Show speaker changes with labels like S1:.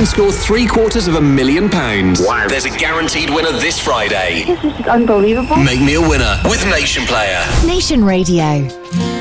S1: can score £750,000.
S2: Wow. There's a guaranteed winner this Friday.
S3: This is unbelievable.
S2: Make me a winner with Nation Player.
S4: Nation Radio.